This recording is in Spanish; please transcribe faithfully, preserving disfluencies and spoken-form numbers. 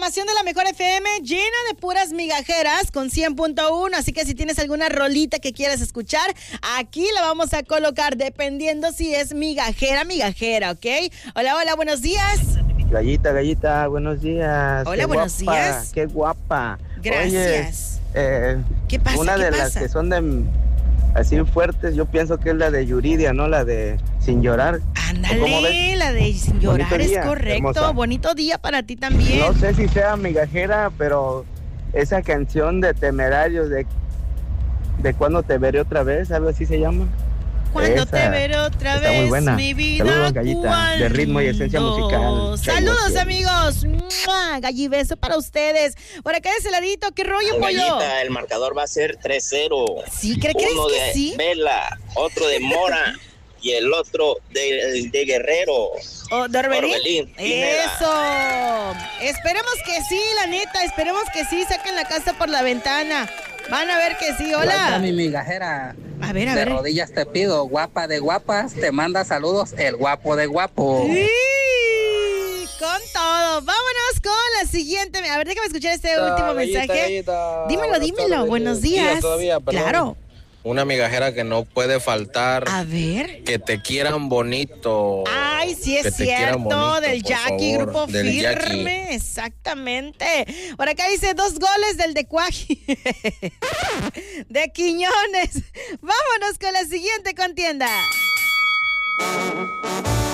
programación de la Mejor F M llena de puras migajeras con cien punto uno, así que si tienes alguna rolita que quieras escuchar, aquí la vamos a colocar dependiendo si es migajera, migajera, ¿ok? Hola, hola, buenos días. Gallita, gallita, buenos días. Hola, qué buenos guapa, días. Qué guapa. Gracias. Oye, eh, ¿Qué pasa? una ¿Qué de pasa? las que son de así fuertes, yo pienso que es la de Yuridia, ¿no? La de Sin Llorar. Ándale, la de Sin Llorar. Bonito es día, correcto. hermosa. Bonito día para ti también. No sé si sea migajera, pero esa canción de Temerarios de de Cuando te veré otra vez, algo así se llama. Cuando Esa te veré otra está vez, muy buena. mi vida. Saludos, gallita, de ritmo y esencia musical. Saludos, Chayo, amigos. ¡Mua! Gallibeso para ustedes. Por acá de ese ladito, ¿qué rollo, pollo? Gallita, el marcador va a ser tres cero. ¿Sí? ¿Crees que Uno de sí? Vela, otro de Mora y el otro de, de Guerrero. Oh, ¿de Orbelín? Orbelín, Eso. Esperemos que sí, la neta. Esperemos que sí. Saquen la casa por la ventana. Van a ver que sí. Hola. Hola, mi migajera. A ver, a de ver. rodillas te pido, guapa de guapas, te manda saludos el guapo de guapo. Sí, con todo. Vámonos con la siguiente. A ver, déjame escuchar este Gallita, último gallita, mensaje. gallita. Dímelo, Buenas dímelo. tardes. Buenos Días días. todavía, perdón. Claro. Una migajera que no puede faltar. A ver. Que te quieran bonito. Ay, sí Que es te quieran cierto, bonito, del por Jackie, favor, grupo del firme, Jackie. exactamente. Por acá dice dos goles del de Cuaji, de Quiñones. Vámonos con la siguiente contienda.